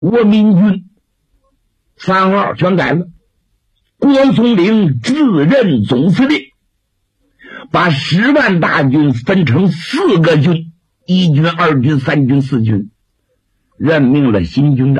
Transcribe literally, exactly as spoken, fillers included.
我民军番号全改了，郭松龄自任总司令，把十万大军分成四个军，一军、二军、三军、四军，任命了新军长。